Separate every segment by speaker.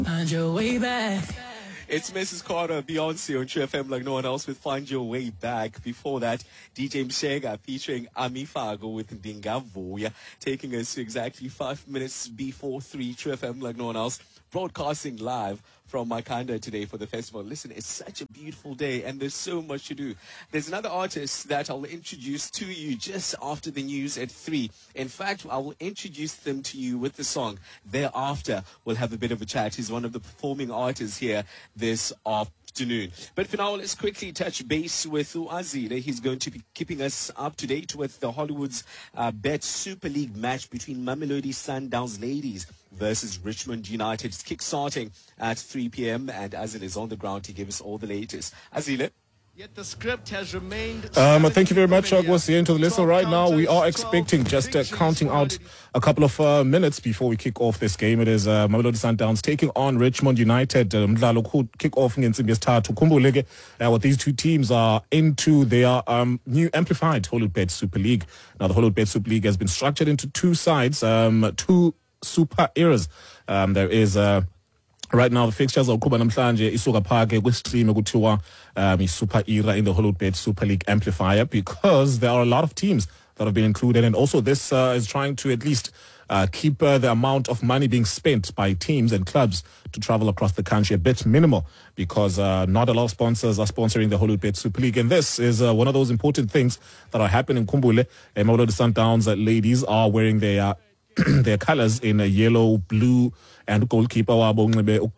Speaker 1: Find your way back.
Speaker 2: It's Mrs. Carter, Beyonce on True FM like no one else with Find Your Way Back. Before that, DJ Mshega featuring Ami Fago with Ndingavuya, taking us to exactly 5 minutes before 3. True FM like no one else, broadcasting live from Makanda today for the festival. Listen, it's such a beautiful day and there's so much to do. There's another artist that I'll introduce to you just after the news at 3. In fact, I will introduce them to you with the song. Thereafter, we'll have a bit of a chat. He's one of the performing artists here this afternoon. But for now, let's quickly touch base with Azile. He's going to be keeping us up to date with the Hollywood's Bet Super League match between Mamelodi Sundowns ladies versus Richmond United. It's kick-starting at 3 p.m. and Azile is on the ground to give us all the latest. Azile?
Speaker 3: Yet the script has remained.
Speaker 4: Thank you very much, Agwas, here into the list. So right now, we are expecting, just counting out a couple of minutes before we kick off this game. It is Mamelodi Sundowns taking on Richmond United. Mdlalo kick off ngensimbi yesithathu. Ukhumbule ke what these two teams are into their new amplified Hollywood Super League. Now, the Hollywood Super League has been structured into two sides, two super eras. There is right now the fixtures are uqhuba namhlanje isuka phake kwi-stream ekuthiwa super era in the Hollywood Super League amplifier, because there are a lot of teams that have been included, and also this is trying to at least keep the amount of money being spent by teams and clubs to travel across the country a bit minimal, because not a lot of sponsors are sponsoring the Hollywood Super League, and this is one of those important things that are happening. Kumbule, Mamelodi Sundowns ladies are wearing their their colors in yellow, blue, and goalkeeper wabo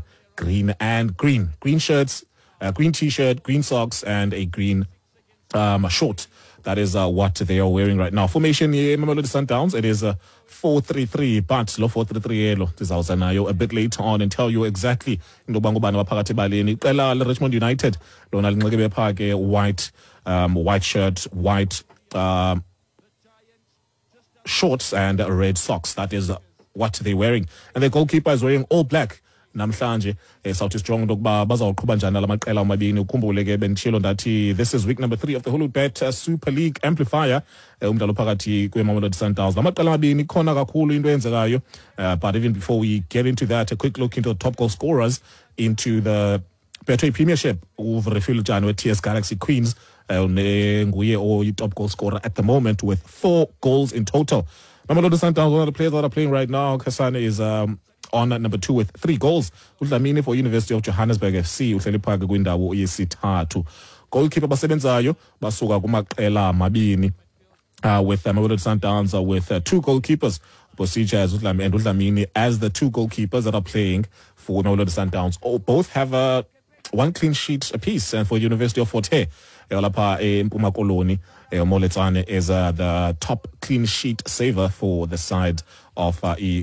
Speaker 4: green and green shirts, green t-shirt, green socks, and a green short. That is what they are wearing right now. Formation here, Mamelodi Sundowns, it is 4-3-3, but lo 4-3-3 sizawuza nayo a bit later on and tell you exactly into yoba ngubani abaphakathi ebaleni. Iqela le-Richmond United lona linxebe phake white shirt, white shorts and red socks. That is what they're wearing. And the goalkeeper is wearing all black. Namhlanje South Strong ukuba bazawuqhuba njani la maqela amabini. Ukhumbule ke benditshilo ndathi this is week number 3 of the Hollywood Super League amplifier, umdlalo phakathi kweMamelodi Sundowns. La maqela amabini khona kakhulu into eyenzekayo, but even before we get into that, a quick look into the top goal scorers into the Betway Premiership. uVerifile Jani with TS Galaxy Queens nguye top goal scorer at the moment with 4 goals in total. Mamelodi Sundowns, one of the players that are playing right now, Kasane, is on number 2 with 3 goals. uDlamini for University of Johannesburg FC uhleli phakathi kwindawo yesithathu. Goalkeeper basebenzayo basuka kumaqela mabini with Mamelodi Sundowns with 2 goalkeepers, Bosija and uDlamini as the 2 goalkeepers that are playing for Mamelodi Sundowns. Both have 1 clean sheet apiece, and for University of Fort Hare, lapha eMpuma Koloni, Moletsane is the top clean sheet saver for the side of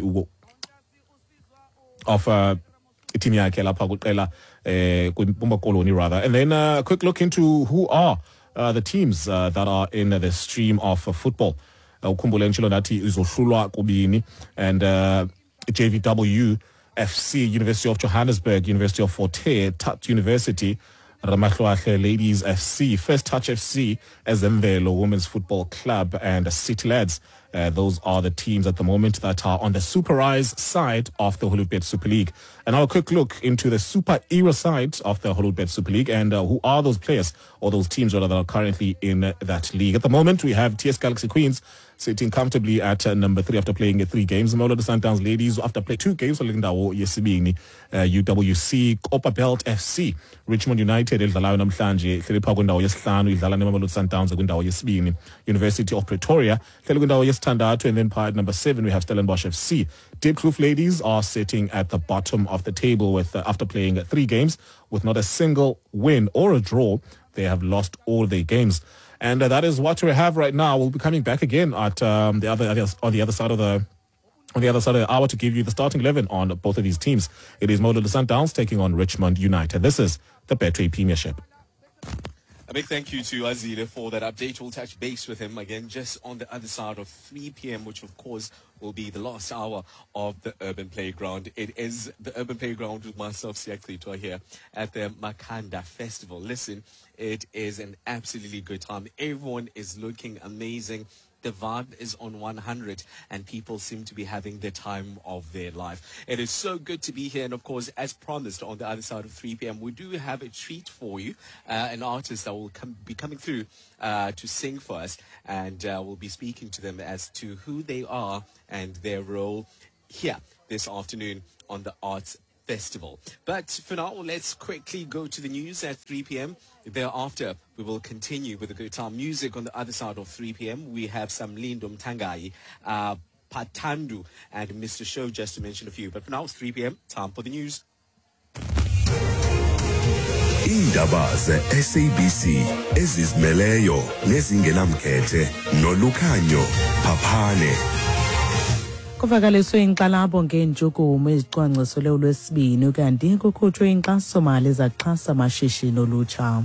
Speaker 4: team yakhe lapha kuqela kwiMpuma Koloni rather. And then a quick look into who are the teams that are in the stream of football. Ukhumbule ngitshilo ndathi izohlulwa kubini, and JVW FC, University of Johannesburg, University of Fort Hare, Touch University, Ramatlwahle Ladies FC, First Touch FC, Ezemvelo Women's Football Club, and City Lads. Those are the teams at the moment that are on the Super Rise side of the Hollywood Super League. And now a quick look into the Super Era side of the Hollywood Super League, and who are those players or those teams that are currently in that league. At the moment, we have TS Galaxy Queens sitting comfortably at number 3 after playing 3 games. Mamelodi Sundowns ladies after playing 2 games, UWC, Copper Belt FC, Richmond United idlalayo namhlanje hleli pha kwindawo yesihlanu idlala neMamelodi Sundowns kwindawo yesibini. University of Pretoria hleli kwindawo yesithandathu, and then at number 7 we have Stellenbosch FC. Diepkloof ladies are sitting at the bottom of the table with after playing 3 games with not a single win or a draw. They have lost all their games. And that is what we have right now. We'll be coming back again at on the other side of the hour to give you the starting 11 on both of these teams. It is Mamelodi Sundowns taking on Richmond United. This is the Betway Premiership.
Speaker 2: A big thank you to Azile for that update. We'll touch base with him again just on the other side of 3 p.m., which of course will be the last hour of the Urban Playground. It is the Urban Playground with myself, Siaklito, here at the Makanda Festival. Listen, it is an absolutely good time. Everyone is looking amazing. The vibe is on 100 and people seem to be having the time of their life. It is so good to be here. And of course, as promised, on the other side of 3 p.m., we do have a treat for you. An artist that will be coming through to sing for us. And we'll be speaking to them as to who they are and their role here this afternoon on the Arts Festival. But for now, let's quickly go to the news at 3 p.m. Thereafter, we will continue with the good time music on the other side of 3 p.m. We have some Lindo Mtangai, Patandu, and Mr. Show, just to mention a few. But for now, it's 3 p.m. Time for the news.
Speaker 1: Indaba ze-SABC ezizimeleyo nezingenamkhethe noLukhanyo Phaphane.
Speaker 5: Kuvakaliswe inkxalabo ngeentshukumo ezicwangciselwe uLwesibini kanti kukhutshwe inkxaso-mali zaxhasa amashishini olutsha.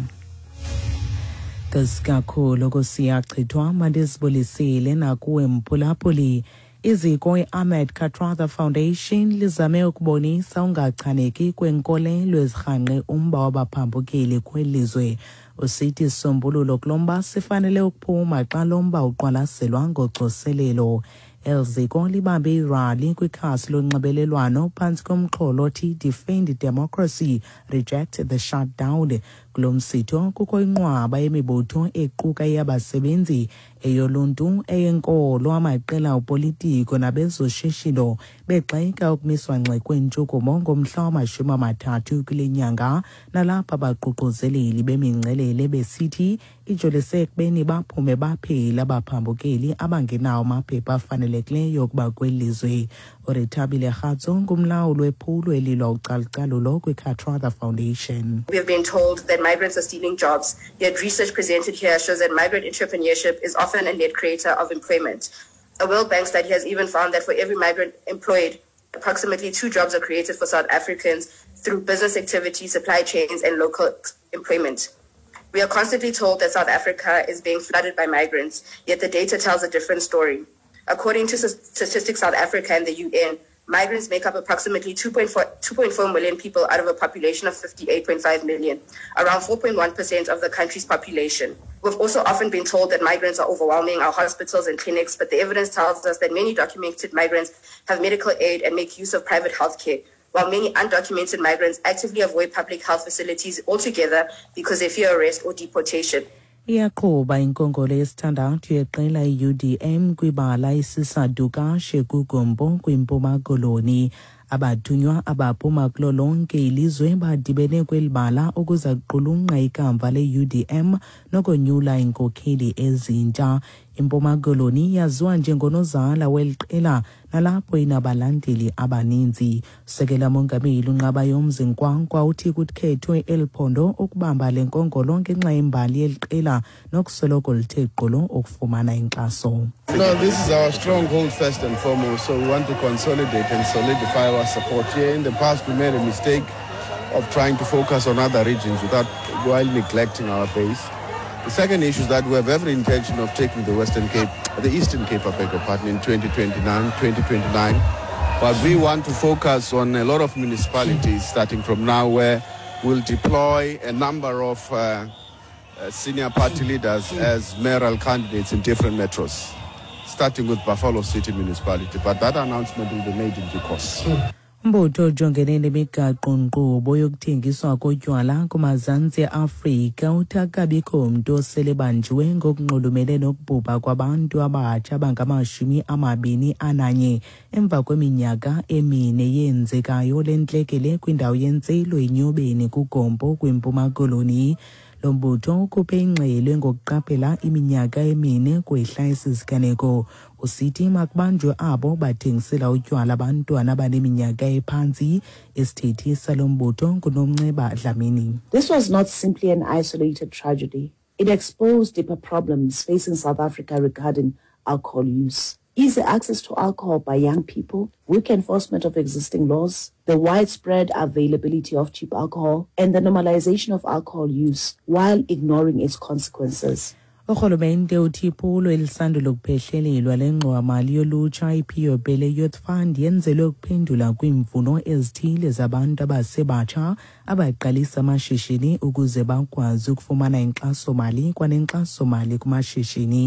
Speaker 5: Kakhulu kusiyachithwa mandizibulisile nakuwe mphulaphuli. Iziko i-Ahmed Kathrada Foundation lizame ukubonisa ungachaneki kwenkolelo ezirhanqe umba wabaphambukeli kwelizwe. Usithi isombululo kulomba sifanele ukuphuma xa lomba uqwalaselwa ngocoselelo. Elziko libambe irali kwikhasi lonxibelelwano phantsi komxholo othi Defend Democracy, Reject the Shutdown. Kulo msitho kukho inqwaba yemibutho equka yabasebenzi, eyoluntu, eyenkolo, amaqela opolitiko nabezoshishino begxeka ukumiswa ngxi kwentshukumo ngomhla wama-30 kule nyanga, nalapha abaququzeleli bemingcelele besithi ijolise ekubeni baphume baphela abaphambukeli abangenawo amaphepha afanelekileyo ukuba kwelizwe. Orethabile Khatso ngumlawuli wephulo elilwa ucalucalulo kwi-Kathrada Foundation.
Speaker 6: We have been told that migrants are stealing jobs, yet research presented here shows that migrant entrepreneurship is often a net creator of employment. A World Bank study has even found that for every migrant employed, approximately 2 jobs are created for South Africans through business activity, supply chains, and local employment. We are constantly told that South Africa is being flooded by migrants, yet the data tells a different story. According to Statistics South Africa and the UN, migrants make up approximately 2.4 million people out of a population of 58.5 million, around 4.1% of the country's population. We've also often been told that migrants are overwhelming our hospitals and clinics, but the evidence tells us that many documented migrants have medical aid and make use of private healthcare, while many undocumented migrants actively avoid public health facilities altogether because they fear arrest or deportation.
Speaker 5: Iyaqhuba inkongolo yesithandathu yeqela i-UDM kwibala isisaduka shekugombo kwimpuma koloni. Abathunywa abaphuma kulo lonke ilizwe badibene kweli bala ukuza kuqulunqa ikamva le-UDM nokonyula iinkokheli ezintsha. Impuma koloni yaziwa njengonozala weli qela nalapho inabalandeli abaninzi. Sekela mongameli uNqaba Yomzi Nkwankwa uthi kukhethwe eliphondo ukubamba le nkongolo ngenxa yembali yeli qela nokusoloko lithe gqolo ukufumana inkxaso.
Speaker 7: No, this is our stronghold first and foremost, so we want to consolidate and solidify our support here. In the past, we made a mistake of trying to focus on other regions while neglecting our base. The second issue is that we have every intention of taking the Eastern Cape, in 2029. But we want to focus on a lot of municipalities starting from now, where we'll deploy a number of senior party leaders as mayoral candidates in different metros, starting with Buffalo City Municipality. But that announcement will be made in due course.
Speaker 5: Mbutho ojongene nemigaqo-nkqubo yokuthengiswa kotywala kumazantsi Afrika uthi akabikho mntu osele banjiwe ngokunxulumene nokubhubha kwabantu abatsha abangama-21 emva kweminyaka emine yenzekayo le ntlekele kwindawo yentselo enyobeni kuGompo kwimpuma koloni. Lo mbutho ukhuphe ingxelo ngokuqaphela iminyaka emine kwehla esi siganeko. Usithi makubanjwe abo bathengisela utywala abantwana abaneminyaka ephantsi. Isithethi salo mbutho nguNomnceba Dlamini.
Speaker 8: This was not simply an isolated tragedy. It exposed deeper problems facing South Africa regarding alcohol use. Easy access to alcohol by young people, weak enforcement of existing laws, the widespread availability of cheap alcohol, and the normalization of alcohol use while ignoring its consequences.
Speaker 5: Urhulumente uthi iphulo elisandula ukuphehlelelwa lengxowa-mali yolutsha iPhiyobhele Youth Fund yenzelwe ukuphendula kwiimfuno ezithile zabantu abasebatsha abaqalisa amashishini ukuze bakwazi ukufumana inkxaso-mali kwanenkxaso-mali kumashishini.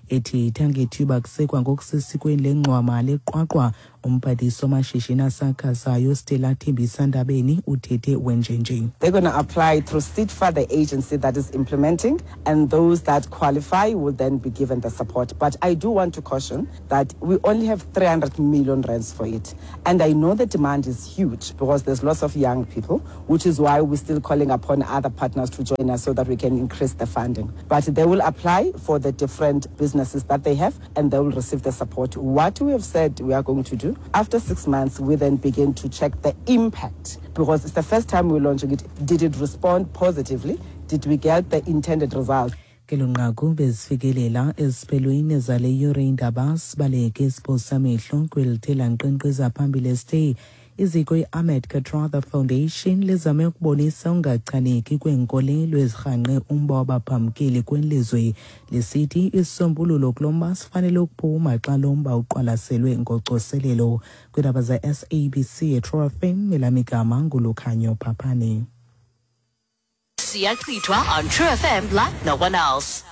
Speaker 5: ethi ithangethuba kusekwa ngokusesikweni lengcwama leqwaqwa. Umphathiswa wamashishini asakhasayo Stella Thembisandabeni uthethe wenjenje.
Speaker 9: They're going to apply through SITFA, the agency that is implementing, and those that qualify will then be given the support. But I do want to caution that we only have 300 million rands for it. And I know the demand is huge because there's lots of young people, which is why we're still calling upon other partners to join us so that we can increase the funding. But they will apply for the different businesses that they have and they will receive the support. What we have said we are going to do, after 6 months, we then begin to check the impact because it's the first time we're launching it. Did it respond positively? Did we get the intended result?
Speaker 5: Kelunqaku bezifikelela eziphelweni zale yure indaba sibaleke isiposa amehlo kwelithela nkqenkqeza phambili stay iziko iAhmed Kathrada Foundation lizame ukubonisa ungachaneki kwenkolelo ezirhanqe umba wabaphambukeli kwenlizwe lisithi isisombululo kulomba sifanele ukuphuma xa lomba uqwalaselwe ngocoselelo kwindaba za-SABC True FM Melamigama nguLukhanyo Phaphane.
Speaker 10: Siyachithwa on True FM like no one else.